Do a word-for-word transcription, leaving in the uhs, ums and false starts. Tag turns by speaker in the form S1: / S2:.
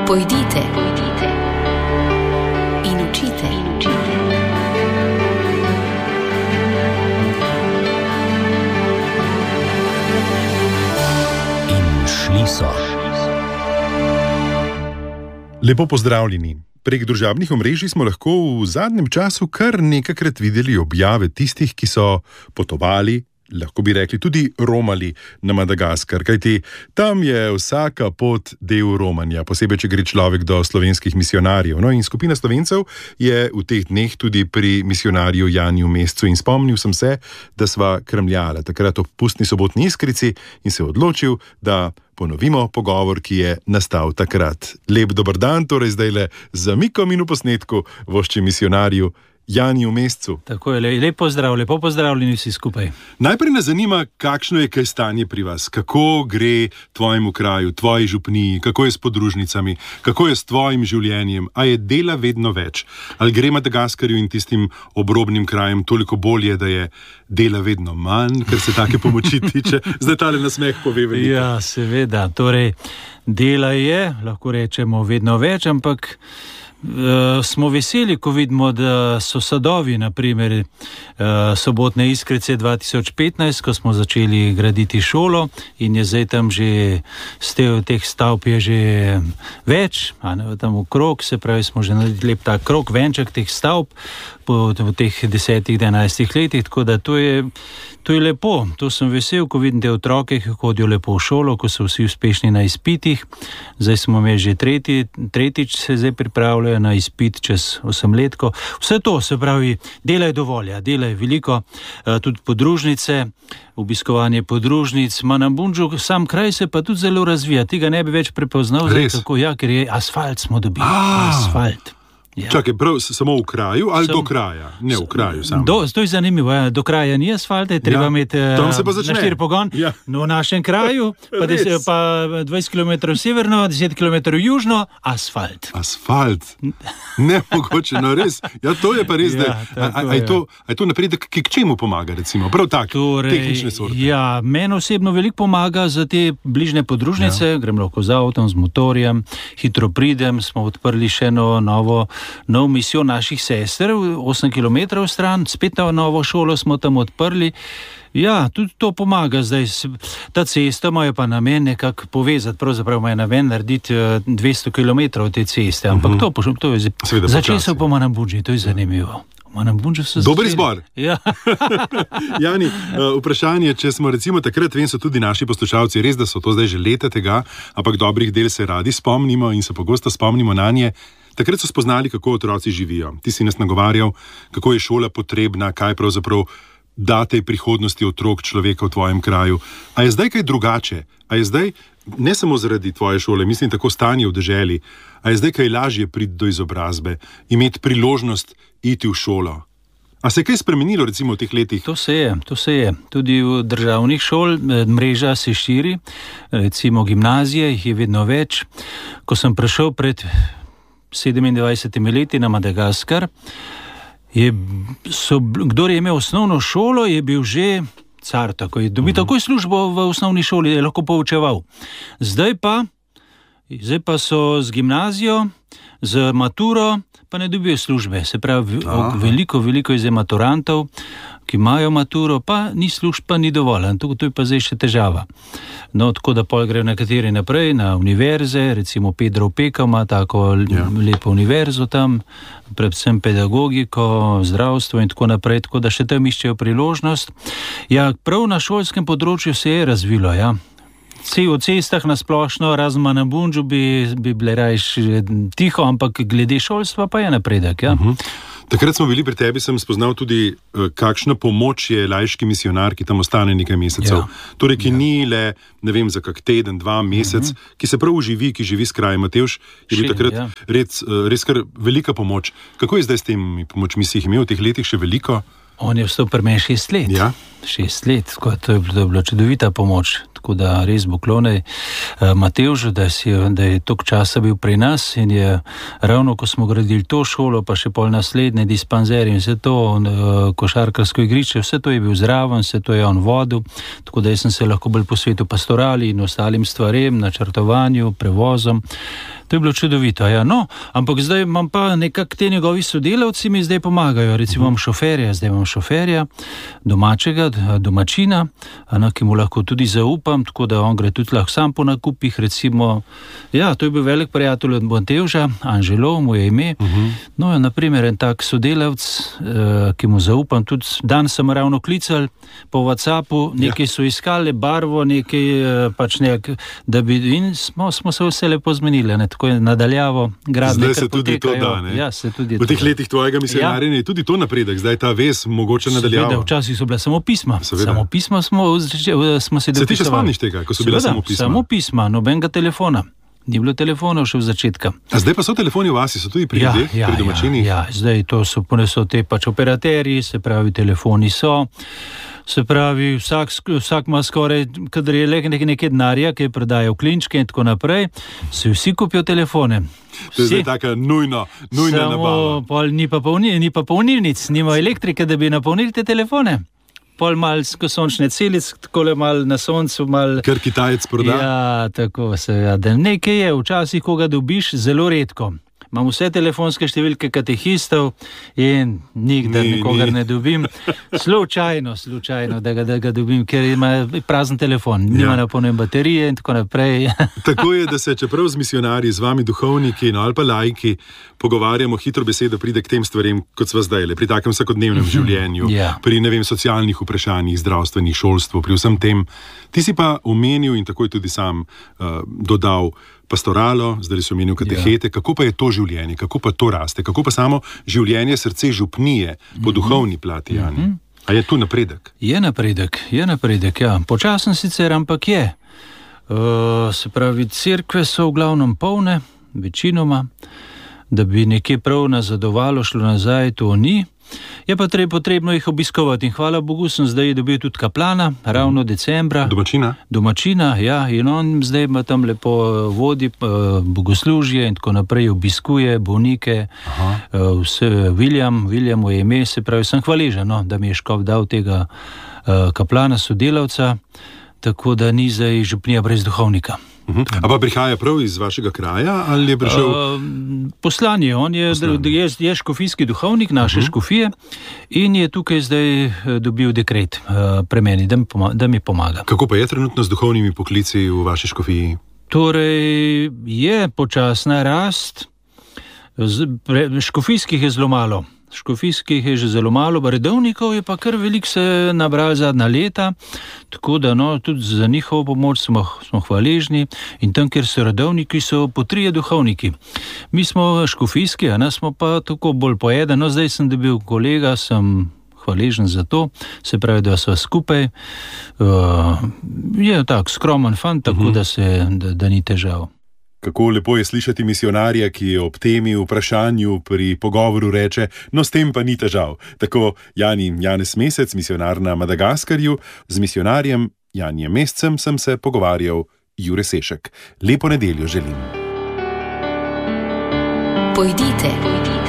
S1: Pojdite, pojdite in učite, in učite.
S2: In šli so.
S3: Lepo pozdravljeni. Prek družabnih omrežij smo lahko v zadnjem času kar nekajkrat videli objave tistih, ki so potovali, lahko bi rekli tudi romali na Madagaskar, kajti tam je vsaka pot del romanja, posebej, če gre človek do slovenskih misionarjev. No, in skupina Slovencev je v teh dneh tudi pri misionarju Janiju Mescu in spomnil sem se, da sva krmljala takrat ob pustni sobotni iskrici in se odločil, da ponovimo pogovor, ki je nastal takrat. Lep dober dan, torej zdajle z zamikom in v posnetku vošči misionarju Janiju Mescu.
S4: Tako je, lep pozdrav, lepo pozdravljeni vsi skupaj.
S3: Najprej nas zanima, kakšno je kaj stanje pri vas, kako gre tvojemu kraju, tvoji župniji, kako je s podružnicami, kako je s tvojim življenjem, a je dela vedno več, ali gre Madagaskarju in tistim obrobnim krajem toliko bolje, da je dela vedno manj, ker se take pomoči tiče. Zdaj tale nasmeh pove veliko.
S4: Ja, seveda, torej dela je, lahko rečemo, vedno več, ampak Uh, smo veseli, ko vidimo, da so sadovi, naprimer uh, sobotne iskrice dva tisoč petnajst, ko smo začeli graditi šolo in je zdaj tam že stev teh stavb je že več, a ne, tam okrog, se pravi, smo že naredili lep tak krog, venček teh stavb po, po teh desetih, enajstih letih, tako da to je, to je lepo, to sem vesel, ko vidim te otroke, ki hodijo lepo v šolo, ko so vsi uspešni na izpitih. Zdaj smo imeli že tretji, tretjič se zdaj pripravljajo na izpit čez osemletko. Vse to, se pravi, dela je dovolj, dela je veliko, tudi podružnice, obiskovanje podružnic, Manambundžu, sam kraj se pa tudi zelo razvija, ti ga ne bi več prepoznal, zdaj, kako, ja, ker je asfalt smo dobili, A, asfalt. Ja.
S3: Čakaj, prav samo v kraju ali Sem, do kraja? Ne v kraju samo.
S4: Do, to je zanimivo, ja. Do kraja ni asfalte, treba ja, imeti na štiri pogon. Ja. No, v našem kraju pa, des, pa dvajset kilometrov severno, deset kilometrov južno, asfalt.
S3: Asfalt? Ne mogoče, no res. Ja, to je pa res, ja, da a, a, a, je to, a je to napredek, ki k čemu pomaga, recimo? Prav tak, torej, tehnične sorte.
S4: Ja, meni osebno veliko pomaga za te bližne podružnice, ja. Grem lahko z avtom, z motorjem, hitro pridem, smo odprli še eno novo nov misijon naših sester, osem kilometrov stran, spet na novo šolo smo tam odprli. Ja, tudi to pomaga zdaj. Ta cesta ima pa namen nekako povezati, pravzaprav ima namen narediti dvesto kilometrov te ceste, ampak uh-huh. to, to je začel se po Manambundži, to je zanimivo.
S3: Dober izbor.
S4: Ja.
S3: Jani, vprašanje, če smo recimo takrat, vem, so tudi naši poslušalci, res, da so to zdaj že leta tega, ampak dobrih del se radi spomnimo in se pogosto spomnimo na nje. Takrat so spoznali, kako otroci živijo. Ti si nas nagovarjal, kako je šola potrebna, kaj pravzaprav da tej prihodnosti otrok človeka v tvojem kraju. A je zdaj kaj drugače? A je zdaj, ne samo zaradi tvoje šole, mislim tako stanje v deželi, a je zdaj kaj lažje priti do izobrazbe, imeti priložnost iti v šolo? A se je kaj spremenilo recimo v teh letih?
S4: To se je, to se je. Tudi v državnih šol mreža se širi, recimo gimnazije, jih je vedno več. Ko sem prišel pred sedemindvajsetimi leti na Madagaskar, je, so, kdor je imel osnovno šolo, je bil že car, tako je dobil uh-huh. takoj službo v osnovni šoli, je lahko poučeval. Zdaj pa, zdaj pa so z gimnazijo, z maturo, pa ne dobijo službe. Se pravi, Aha. veliko, veliko je zdaj maturantov, ki imajo maturo, pa ni služb, pa ni dovolj. To, to je pa zdaj še težava. No, tako da pol grejo nekateri naprej na univerze, recimo Pedro Opeka ima tako ja. lepo univerzo tam, predvsem pedagogiko, zdravstvo in tako naprej, tako da še tam iščejo priložnost. Ja, prav na šolskem področju se je razvilo, ja. Vsi v cestah nasplošno, razen Manambundžu bi, bi bile rajš tiho, ampak glede šolstva pa je napredek, ja.
S3: Uh-huh. Takrat smo bili pri tebi, sem spoznal tudi, kakšna pomoč je laiški misionar, ki tam ostane nekaj mesecev. Ja. Torej, ki ja. ni le, ne vem, za kak teden, dva, mesec, uh-huh. ki se prav uživi, ki živi s krajem. Matevž je bil takrat ja. res, res kar velika pomoč. Kako je zdaj s temi pomočmi? Si jih imel v teh letih še veliko?
S4: On je vstal pri meni šest let.
S3: Ja.
S4: Šest let, tako to je bilo, bilo čudovita pomoč. Tako da res poklone uh, Matevžu, da, si, da je toliko časa bil pri nas in je ravno, ko smo gradili to šolo, pa še pol naslednje dispanzerje in vse to, uh, košarkarsko igrišče, vse to je bil zraven, vse to je on vodil, tako da jaz sem se lahko bolj posvetil pastorali in ostalim stvarem, načrtovanju, prevozom. To je bilo čudovito, ja. No, ampak zdaj imam pa nekak te njegovi sodelavci mi zdaj pomagajo. Recimo imam šoferja, zdaj imam šoferja, domačega, domačina, ano, ki mu lahko tudi zaupam, tako da on gre tudi lahko sam po nakupih. Recimo, ja, to je bil velik prijatelj od Bontevža, Anželo mu je ime. Uh-huh. No, ja, naprimer, en tak sodelavc, eh, ki mu zaupam, tudi dan sem ravno klical po WhatsAppu, nekaj so iskali, barvo, nekaj eh, pač nek, da bi, in smo, smo se vse lepo zmenili, ne, tako je nadaljavo, gradne,
S3: zdaj se tudi
S4: potekajo.
S3: To da, ne?
S4: Ja, se tudi
S3: v teh
S4: to
S3: letih tvojega misionarjenja ja. Je tudi to napredek, zdaj ta vez mogoče nadaljava.
S4: Seveda, včasih so bila samo pisma.
S3: Seveda.
S4: Samo pisma smo, smo se dopisovali.
S3: Se ti še spomniš tega, ko so bila
S4: Seveda,
S3: samo pisma?
S4: Samo pisma, nobenega telefona. Ni bilo telefonov še v začetka.
S3: A zdaj pa so telefoni v vasi, so tudi pri
S4: ja,
S3: ljudeh,
S4: ja,
S3: pri domačinih?
S4: Ja, ja, zdaj to so, so te pač operaterji, se pravi, telefoni so, se pravi, vsak, vsak ima skoraj, kadar je le nekaj, nekaj denarja, ki je predajal klinčke in tako naprej, se vsi kupijo telefone.
S3: To je zdaj taka nujno, nujna
S4: Samo
S3: nabava.
S4: Pol ni pa, polni, ni pa polnilnic, nima elektrike, da bi napolnili te telefone. Pol mal sončne celic, tako le mal na soncu, mal...
S3: Ker Kitajec proda?
S4: Ja, tako seveda. Nekaj je, včasih, ko ga dobiš, zelo redko. Imam vse telefonske številke katehistov in nikdar
S3: Ni,
S4: nikogar
S3: ni.
S4: ne dobim. Slučajno, slučajno, da ga, da ga dobim, ker ima prazen telefon, nima
S3: Ja.
S4: napolnjen baterije in tako naprej.
S3: Tako je, da se čeprav z misionarji, z vami duhovniki no, ali pa laiki pogovarjamo, hitro besedo pride k tem stvarem, kot sva zdaj, pri takem vsakodnevnem življenju,
S4: Ja.
S3: pri ne vem, socialnih vprašanjih, zdravstvenih, šolstvu, pri vsem tem. Ti si pa omenil in tako je tudi sam uh, dodal pastoralo, zdaj si omenil katehete, ja. Kako pa je to življenje, kako pa to raste, kako pa samo življenje srce župnije po duhovni plati, Jani. Mm-hmm. A je tu napredek?
S4: Je napredek, je napredek, ja. Počasen sicer, ampak je. Uh, se pravi, cerkve so v glavnem polne, večinoma, da bi nekje prav nazadovalo, šlo nazaj, to ni. Je pa treba potrebno jih obiskovati in hvala Bogu sem zdaj dobil tudi kaplana, ravno decembra.
S3: Domačina?
S4: Domačina, ja, in on zdaj ima tam lepo vodi, bogoslužje in tako naprej, obiskuje bolnike, Aha. vse, William, William je ime, se pravi, sem hvaležen, no, da mi je škof dal tega uh, kaplana, sodelavca, tako da ni zdaj župnija brez duhovnika.
S3: Uh-huh. A pa prihaja prav iz vašega kraja ali je prišel?
S4: Uh, poslan je, on je, je, je škofijski duhovnik naše uh-huh. škofije in je tukaj zdaj dobil dekret uh, pre meni, da mi, pomaga, da mi pomaga.
S3: Kako pa je trenutno z duhovnimi poklici v vaši škofiji?
S4: Torej, je počasna rast, z, pre, škofijskih je zelo malo. Škofijskih je že zelo malo, redovnikov je pa kar veliko se nabral zadnja leta, tako da no, tudi za njihovo pomoč smo, smo hvaležni in tam, kjer so redovniki, so po trije duhovniki. Mi smo škofijski, a ne smo pa tako bolj po eden, no zdaj sem dobil kolega, sem hvaležen za to, se pravi, da so skupaj, uh, je tak skromen fant, tako uh-huh. da, se, da, da ni težav.
S3: Kako lepo je slišati misionarja, ki ob temi vprašanju pri pogovoru reče, no s tem pa ni težav. Tako Jani Janez Mesec, misionar na Madagaskarju, z misionarjem Janijem Mescem sem se pogovarjal Jure Sešek. Lepo nedeljo želim.
S1: Pojdite, pojdite.